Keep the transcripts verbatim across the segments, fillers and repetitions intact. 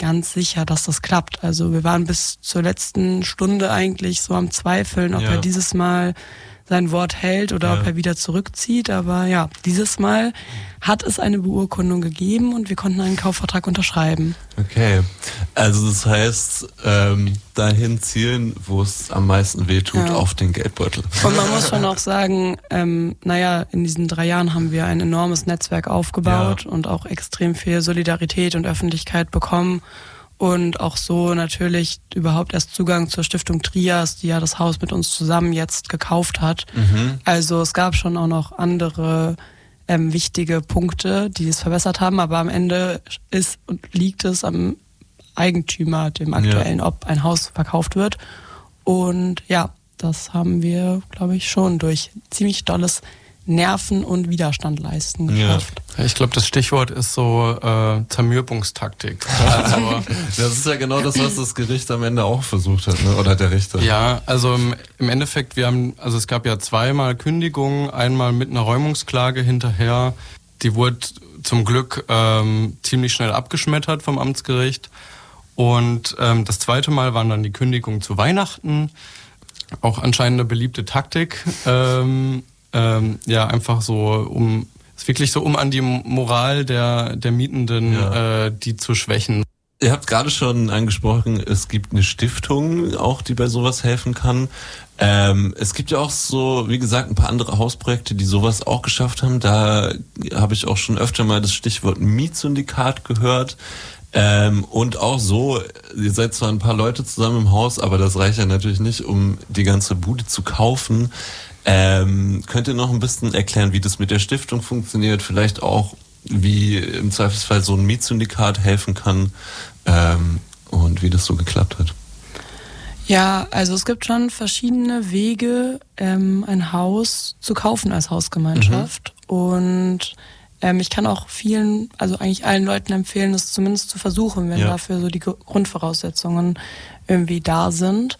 ganz sicher, dass das klappt. Also wir waren bis zur letzten Stunde eigentlich so am Zweifeln, ob ja. er dieses Mal sein Wort hält oder ja. ob er wieder zurückzieht. Aber ja, dieses Mal hat es eine Beurkundung gegeben und wir konnten einen Kaufvertrag unterschreiben. Okay, also das heißt, ähm, dahin zielen, wo es am meisten wehtut, ja. auf den Geldbeutel. Und man muss schon auch sagen, ähm, naja, in diesen drei Jahren haben wir ein enormes Netzwerk aufgebaut ja. und auch extrem viel Solidarität und Öffentlichkeit bekommen. Und auch so natürlich überhaupt erst Zugang zur Stiftung Trias, die ja das Haus mit uns zusammen jetzt gekauft hat. Mhm. Also es gab schon auch noch andere ähm, wichtige Punkte, die es verbessert haben. Aber am Ende ist und liegt es am Eigentümer, dem aktuellen, ja. ob ein Haus verkauft wird. Und ja, das haben wir, glaube ich, schon durch ziemlich dolles Nerven und Widerstand leisten geschafft. Ja. Ich glaube, das Stichwort ist so äh, Zermürbungstaktik. Also, das ist ja genau das, was das Gericht am Ende auch versucht hat, ne? Oder der Richter. Ja, also im, im Endeffekt, wir haben, also es gab ja zweimal Kündigungen, einmal mit einer Räumungsklage hinterher. Die wurde zum Glück ähm, ziemlich schnell abgeschmettert vom Amtsgericht. Und ähm, das zweite Mal waren dann die Kündigungen zu Weihnachten. Auch anscheinend eine beliebte Taktik. Ähm, Ähm, ja, einfach so, um, ist wirklich so, um an die Moral der, der Mietenden, ja. äh, die zu schwächen. Ihr habt gerade schon angesprochen, es gibt eine Stiftung auch, die bei sowas helfen kann. Ähm, es gibt ja auch so, wie gesagt, ein paar andere Hausprojekte, die sowas auch geschafft haben. Da habe ich auch schon öfter mal das Stichwort Mietsyndikat gehört. Ähm, und auch so, ihr seid zwar ein paar Leute zusammen im Haus, aber das reicht ja natürlich nicht, um die ganze Bude zu kaufen. Ähm, könnt ihr noch ein bisschen erklären, wie das mit der Stiftung funktioniert? Vielleicht auch, wie im Zweifelsfall so ein Mietsyndikat helfen kann ähm, und wie das so geklappt hat? Ja, also es gibt schon verschiedene Wege, ähm, ein Haus zu kaufen als Hausgemeinschaft. Mhm. Und ähm, ich kann auch vielen, also eigentlich allen Leuten empfehlen, das zumindest zu versuchen, wenn ja. dafür so die Grundvoraussetzungen irgendwie da sind.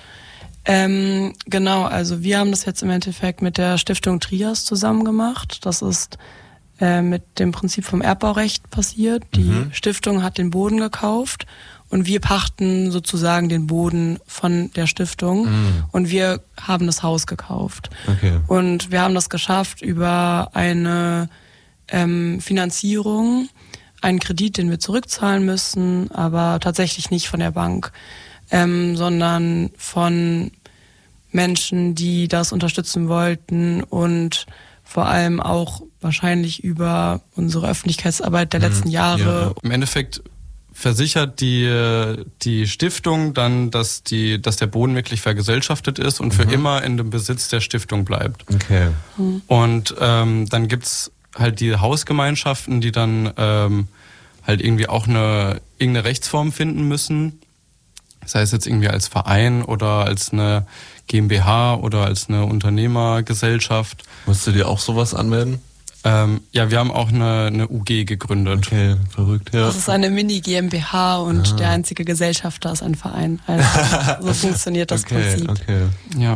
Ähm, genau, also wir haben das jetzt im Endeffekt mit der Stiftung Trias zusammen gemacht. Das ist äh, mit dem Prinzip vom Erbbaurecht passiert. Die mhm. Stiftung hat den Boden gekauft und wir pachten sozusagen den Boden von der Stiftung mhm. und wir haben das Haus gekauft. Okay. Und wir haben das geschafft über eine ähm, Finanzierung, einen Kredit, den wir zurückzahlen müssen, aber tatsächlich nicht von der Bank. Ähm, sondern von Menschen, die das unterstützen wollten und vor allem auch wahrscheinlich über unsere Öffentlichkeitsarbeit der mhm. letzten Jahre. Ja. Im Endeffekt versichert die, die Stiftung dann, dass, die, dass der Boden wirklich vergesellschaftet ist und mhm. für immer in dem Besitz der Stiftung bleibt. Okay. Mhm. Und ähm, dann gibt's halt die Hausgemeinschaften, die dann ähm, halt irgendwie auch eine irgendeine Rechtsform finden müssen. Sei es jetzt irgendwie als Verein oder als eine GmbH oder als eine Unternehmergesellschaft. Musst du dir auch sowas anmelden? Ähm, ja, wir haben auch eine, eine U G gegründet. Okay, verrückt, ja. Das ist eine Mini-GmbH und ah. der einzige Gesellschafter ist ein Verein. Also so funktioniert das okay, Prinzip. Okay. Ja,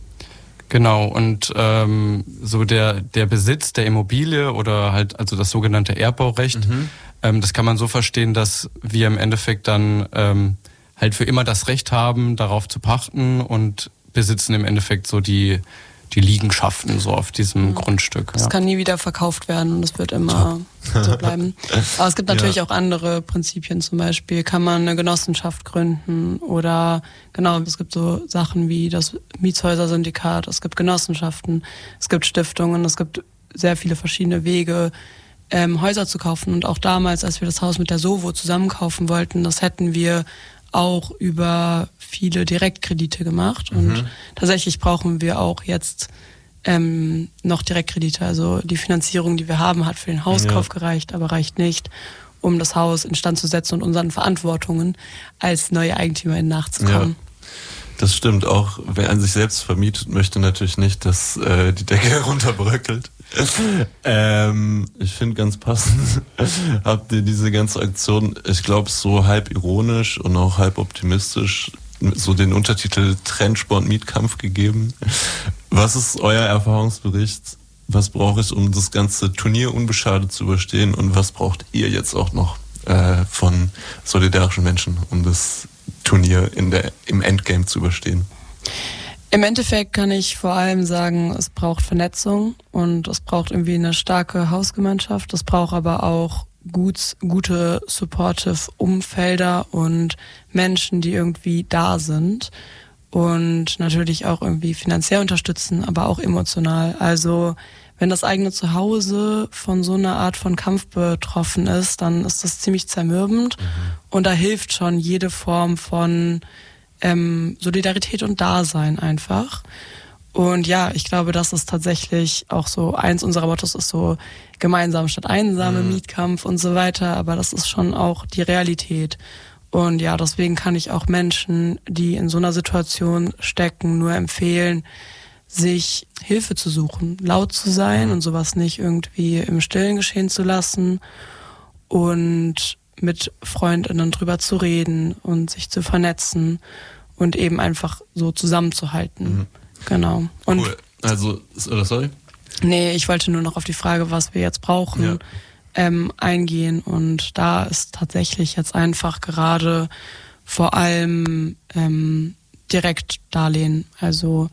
genau. Und ähm, so der, der Besitz der Immobilie oder halt also das sogenannte Erbbaurecht, mhm. ähm, das kann man so verstehen, dass wir im Endeffekt dann ähm, halt für immer das Recht haben, darauf zu pachten und besitzen im Endeffekt so die, die Liegenschaften so auf diesem mhm. Grundstück. Das ja. kann nie wieder verkauft werden und das wird immer so bleiben. Aber es gibt natürlich ja. auch andere Prinzipien, zum Beispiel kann man eine Genossenschaft gründen oder genau, es gibt so Sachen wie das Mietshäuser-Syndikat, es gibt Genossenschaften, es gibt Stiftungen, es gibt sehr viele verschiedene Wege, ähm, Häuser zu kaufen. Und auch damals, als wir das Haus mit der Sovo zusammen kaufen wollten, das hätten wir auch über viele Direktkredite gemacht und mhm. tatsächlich brauchen wir auch jetzt ähm, noch Direktkredite. Also die Finanzierung, die wir haben, hat für den Hauskauf ja. gereicht, aber reicht nicht, um das Haus instand zu setzen und unseren Verantwortungen als neue Eigentümerin nachzukommen. Ja. Das stimmt, auch wer an sich selbst vermietet, möchte natürlich nicht, dass äh, die Decke runterbröckelt. ähm, ich finde ganz passend, habt ihr diese ganze Aktion, ich glaube so halb ironisch und auch halb optimistisch, so den Untertitel Trendsport Mietkampf gegeben. Was ist euer Erfahrungsbericht? Was brauche ich, um das ganze Turnier unbeschadet zu überstehen und was braucht ihr jetzt auch noch äh, von solidarischen Menschen, um das Turnier in der, im Endgame zu überstehen? Im Endeffekt kann ich vor allem sagen, es braucht Vernetzung und es braucht irgendwie eine starke Hausgemeinschaft. Es braucht aber auch gut, gute supportive Umfelder und Menschen, die irgendwie da sind und natürlich auch irgendwie finanziell unterstützen, aber auch emotional. Also wenn das eigene Zuhause von so einer Art von Kampf betroffen ist, dann ist das ziemlich zermürbend. Mhm. Und da hilft schon jede Form von ähm, Solidarität und Dasein einfach. Und ja, ich glaube, das ist tatsächlich auch so, eins unserer Mottos ist so gemeinsam statt einsam im mhm. Mietkampf und so weiter. Aber das ist schon auch die Realität. Und ja, deswegen kann ich auch Menschen, die in so einer Situation stecken, nur empfehlen, sich Hilfe zu suchen, laut zu sein und sowas nicht irgendwie im Stillen geschehen zu lassen und mit FreundInnen drüber zu reden und sich zu vernetzen und eben einfach so zusammenzuhalten. Mhm. Genau. Und cool. Also, oder sorry? Nee, ich wollte nur noch auf die Frage, was wir jetzt brauchen, ja. ähm, eingehen. Und da ist tatsächlich jetzt einfach gerade vor allem ähm, Direktdarlehen, also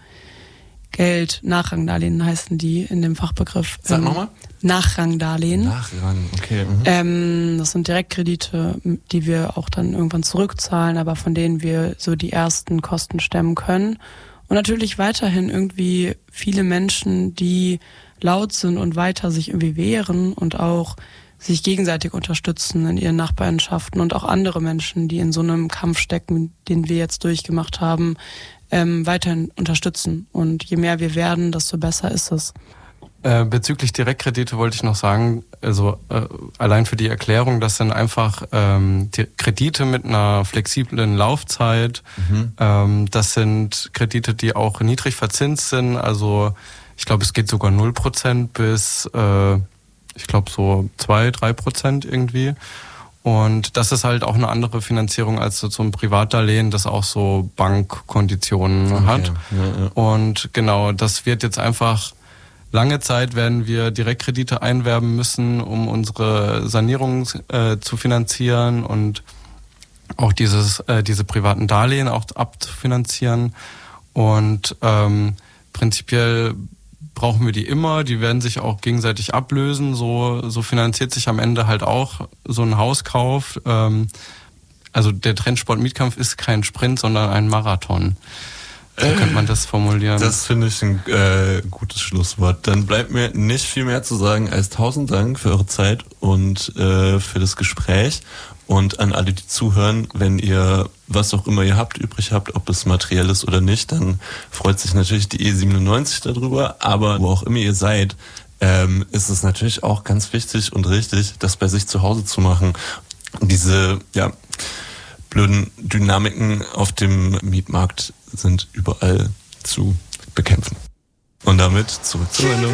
Geld, Nachrangdarlehen heißen die in dem Fachbegriff. Sag ähm, nochmal. Nachrangdarlehen. Nachrang, okay. Mhm. Ähm, das sind Direktkredite, die wir auch dann irgendwann zurückzahlen, aber von denen wir so die ersten Kosten stemmen können. Und natürlich weiterhin irgendwie viele Menschen, die laut sind und weiter sich irgendwie wehren und auch sich gegenseitig unterstützen in ihren Nachbarschaften und auch andere Menschen, die in so einem Kampf stecken, den wir jetzt durchgemacht haben, ähm, weiterhin unterstützen. Und je mehr wir werden, desto besser ist es. Äh, bezüglich Direktkredite wollte ich noch sagen, also äh, allein für die Erklärung, das sind einfach ähm, die Kredite mit einer flexiblen Laufzeit. Mhm. Ähm, das sind Kredite, die auch niedrig verzinst sind. Also ich glaube, es geht sogar null Prozent bis, äh, ich glaube, so zwei, drei Prozent irgendwie. Und das ist halt auch eine andere Finanzierung als so ein Privatdarlehen, das auch so Bankkonditionen okay. hat. Ja, ja. Und genau, das wird jetzt einfach... Lange Zeit werden wir Direktkredite einwerben müssen, um unsere Sanierung äh, zu finanzieren und auch dieses äh, diese privaten Darlehen auch abzufinanzieren. Und ähm, prinzipiell brauchen wir die immer. Die werden sich auch gegenseitig ablösen. So so finanziert sich am Ende halt auch so ein Hauskauf. Ähm, also der Trendsport-Mietkampf ist kein Sprint, sondern ein Marathon. So könnte man das formulieren. Das finde ich ein äh, gutes Schlusswort. Dann bleibt mir nicht viel mehr zu sagen als tausend Dank für eure Zeit und äh, für das Gespräch. Und an alle, die zuhören, wenn ihr was auch immer ihr habt, übrig habt, ob es materiell ist oder nicht, dann freut sich natürlich die E siebenundneunzig darüber. Aber wo auch immer ihr seid, ähm, ist es natürlich auch ganz wichtig und richtig, das bei sich zu Hause zu machen. Diese, ja... blöden Dynamiken auf dem Mietmarkt sind überall zu bekämpfen. Und damit zurück zur Sendung.